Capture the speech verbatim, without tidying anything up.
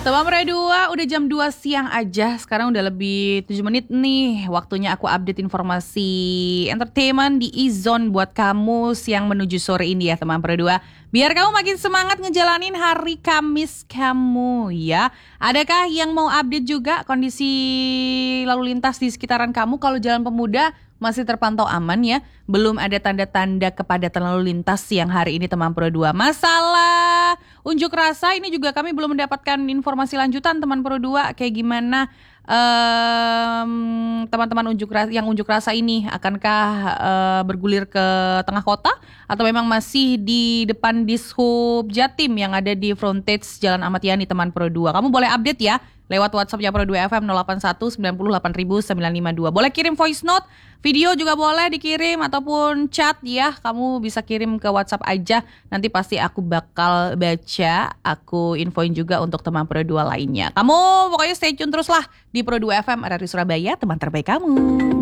Teman Pro dua, udah jam dua siang aja. Sekarang udah lebih tujuh menit nih. Waktunya aku update informasi entertainment di E-Zone buat kamu siang menuju sore ini ya teman Pro dua. Biar kamu makin semangat ngejalanin hari Kamis kamu ya. Adakah yang mau update juga kondisi lalu lintas di sekitaran kamu? Kalau Jalan Pemuda masih terpantau aman ya. Belum ada tanda-tanda kepadatan lalu lintas siang hari ini teman Pro dua. Masalah unjuk rasa ini juga kami belum mendapatkan informasi lanjutan teman Pro dua. Kayak gimana um, teman-teman unjuk rasa, yang unjuk rasa ini akankah uh, bergulir ke tengah kota atau memang masih di depan Dishub Jatim yang ada di frontage Jalan Ahmad Yani teman Pro dua. Kamu boleh update ya lewat WhatsApp-nya Pro dua F M nol delapan satu sembilan nol delapan sembilan lima dua. Boleh kirim voice note, video juga boleh dikirim ataupun chat ya. Kamu bisa kirim ke WhatsApp aja. Nanti pasti aku bakal baca, aku infoin juga untuk teman Pro dua lainnya. Kamu pokoknya stay tune terus lah di Pro dua F M R R I Surabaya, teman terbaik kamu.